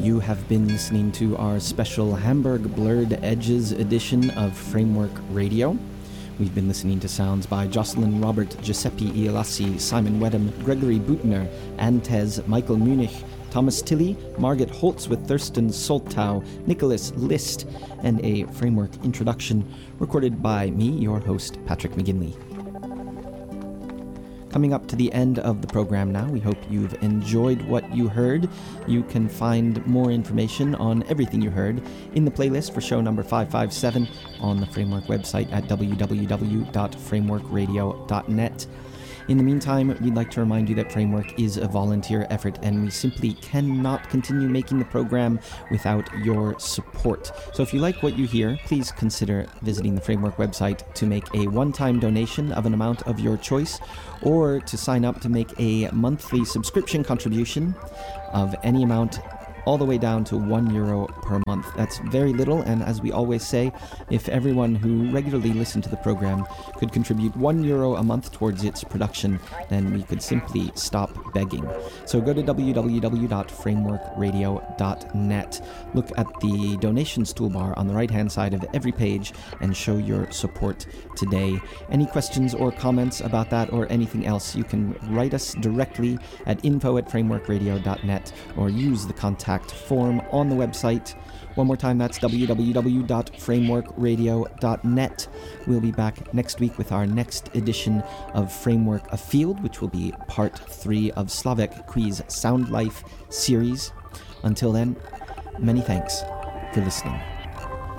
You have been listening to our special Hamburg Blurred Edges edition of Framework Radio. We've been listening to sounds by Jocelyn Robert, Giuseppe Iolassi, Simon Wedham, Gregory Butner, Ann Tez, Michael Munich, Thomas Tilley, Margaret Holtz with Thurston Soltau, Nicholas List, and a Framework introduction recorded by me, your host, Patrick McGinley. Coming up to the end of the program now, we hope you've enjoyed what you heard. You can find more information on everything you heard in the playlist for show number 557 on the Framework website at www.frameworkradio.net. In the meantime, we'd like to remind you that Framework is a volunteer effort and we simply cannot continue making the program without your support. So if you like what you hear, please consider visiting the Framework website to make a one-time donation of an amount of your choice, or to sign up to make a monthly subscription contribution of any amount all the way down to €1 per month. That's very little, and as we always say, if everyone who regularly listen to the program could contribute €1 a month towards its production, then we could simply stop begging. So go to www.frameworkradio.net, look at the donations toolbar on the right-hand side of every page, and show your support today. Any questions or comments about that or anything else, you can write us directly at info@frameworkradio.net or use the contact form on the website. One more time, that's www.frameworkradio.net. We'll be back next week with our next edition of Framework Afield, which will be part 3 of Slavek Quiz Sound Life series. Until then, many thanks for listening.